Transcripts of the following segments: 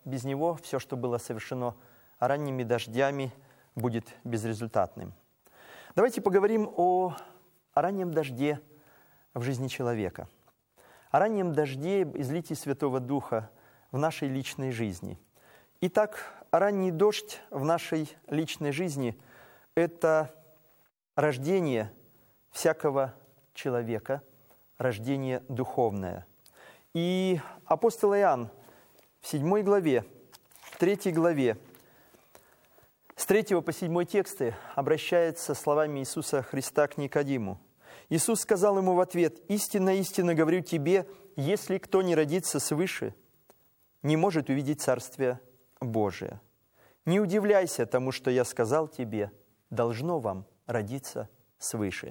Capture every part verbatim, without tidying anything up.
без него все, что было совершено ранними дождями, будет безрезультатным. Давайте поговорим о, о раннем дожде в жизни человека, о раннем дожде излитии Святого Духа в нашей личной жизни. Итак, ранний дождь в нашей личной жизни – это рождение всякого человека, рождение духовное. И апостол Иоанн в седьмой главе, в третьей главе, с третьего по седьмой тексты обращается словами Иисуса Христа к Никодиму. Иисус сказал ему в ответ: «Истинно, истинно говорю тебе, если кто не родится свыше, не может увидеть Царствие Божие. Не удивляйся тому, что я сказал тебе, должно вам родиться свыше».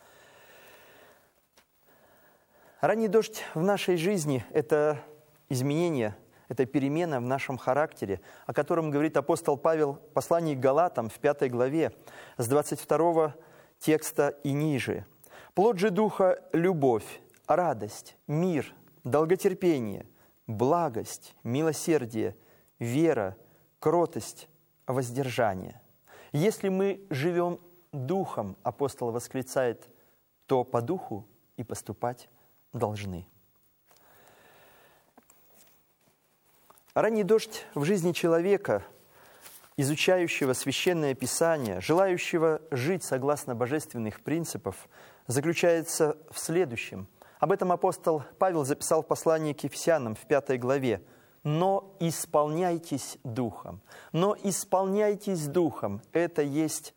Ранний дождь в нашей жизни – это изменение, это перемена в нашем характере, о котором говорит апостол Павел в послании к Галатам в пятой главе, с двадцать второго текста и ниже. «Плод же Духа – любовь, радость, мир, долготерпение, благость, милосердие, вера, кротость, воздержание. Если мы живем Духом, апостол восклицает, то по Духу и поступать должны». Ранний дождь в жизни человека, изучающего Священное Писание, желающего жить согласно божественных принципов, заключается в следующем. Об этом апостол Павел записал в послании к Ефесянам в пятой главе. «Но исполняйтесь Духом». «Но исполняйтесь Духом» – это есть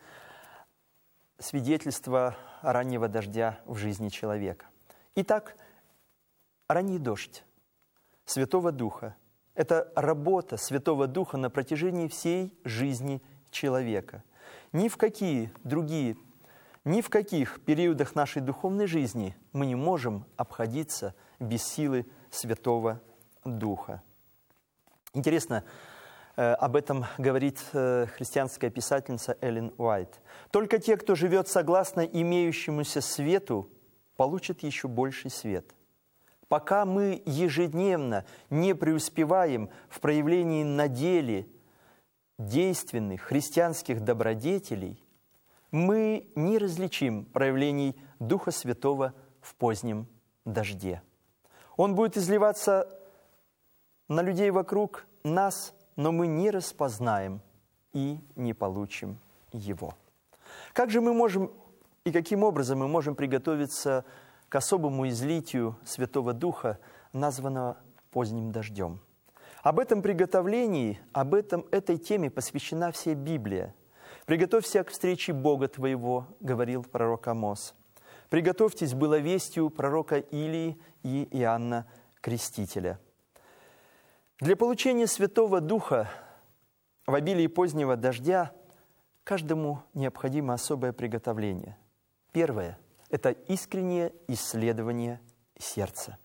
свидетельство раннего дождя в жизни человека. Итак, ранний дождь Святого Духа – это работа Святого Духа на протяжении всей жизни человека. Ни в какие другие, ни в каких периодах нашей духовной жизни мы не можем обходиться без силы Святого Духа. Интересно, об этом говорит христианская писательница Эллен Уайт. «Только те, кто живет согласно имеющемуся свету, получат еще больший свет. Пока мы ежедневно не преуспеваем в проявлении на деле действенных христианских добродетелей, мы не различим проявлений Духа Святого в позднем дожде. Он будет изливаться на людей вокруг нас, но мы не распознаем и не получим его». Как же мы можем и каким образом мы можем приготовиться к особому излитию Святого Духа, названного поздним дождем? Об этом приготовлении, об этом, этой теме посвящена вся Библия. «Приготовься к встрече Бога твоего», говорил пророк Амос. «Приготовьтесь было вестью пророка Илии и Иоанна Крестителя». Для получения Святого Духа в обилии позднего дождя каждому необходимо особое приготовление. Первое – это искреннее исследование сердца.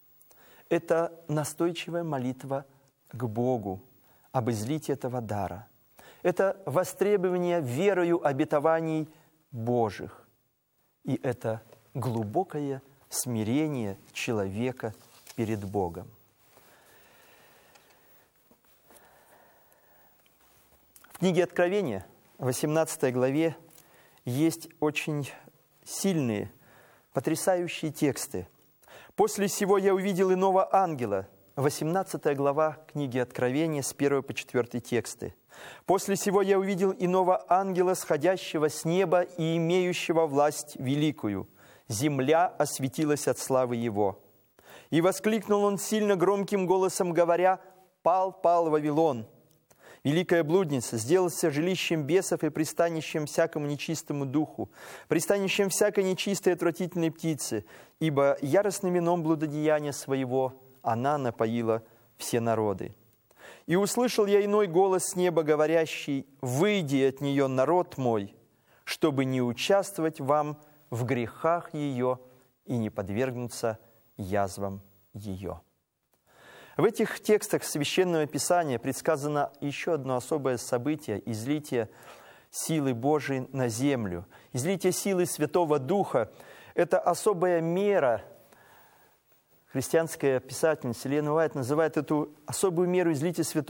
Это настойчивая молитва к Богу об излитии этого дара. Это востребование верою обетований Божьих. И это глубокое смирение человека перед Богом. В книге Откровения, в восемнадцатой главе, есть очень сильные, потрясающие тексты. «После сего я увидел иного ангела». восемнадцатая глава книги Откровения, с первого по четвёртый тексты. «После сего я увидел иного ангела, сходящего с неба и имеющего власть великую. Земля осветилась от славы его. И воскликнул он сильно громким голосом, говоря: „Пал, пал Вавилон! Великая блудница сделался жилищем бесов и пристанищем всякому нечистому духу, пристанищем всякой нечистой и отвратительной птицы, ибо яростным вином блудодеяния своего она напоила все народы. И услышал я иной голос с неба, говорящий: „Выйди от нее, народ мой, чтобы не участвовать вам в грехах ее и не подвергнуться язвам ее“». В этих текстах Священного Писания предсказано еще одно особое событие – излитие силы Божией на землю. Излитие силы Святого Духа – это особая мера. Христианская писательница Эллен Уайт называет эту особую меру излития Святого